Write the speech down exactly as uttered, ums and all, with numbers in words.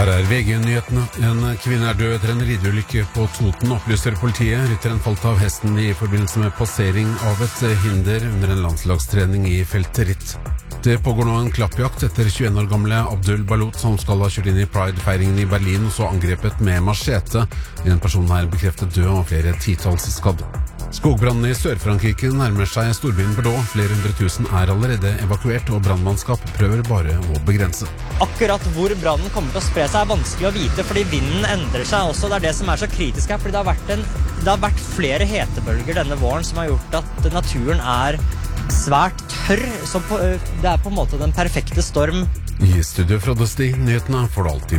Her er V G-nyhetene. En kvinne er død etter en rideulykke på Toten, opplyser politiet. Rytteren falt av hesten i forbindelse med passering av et hinder under en landslagstrening i feltet ritt. Det pågår nå en klappjakt etter tjueen år gamle Abdul Balut, som skal ha kjørt inn i Pride-feiringen i Berlin og så angrepet med machete. En person er bekreftet død og flere titalls skadd. Skogbrannen i Sør-Frankrike nærmer seg storbyen Bordeaux. Flere hundre tusen er allerede evakuert, og brannmannskap prøver bare å begrense. Akkurat hvor brannen kommer til å spre seg er vanskelig å vite, fordi vinden endrer seg også. Det er det som er så kritisk her, fordi det har vært, en, det har vært flere hetebølger denne våren som har gjort at naturen er svært tørr. Så på, det er på en måte den perfekte storm. I studio fra Dusty, nyhetene får du alltid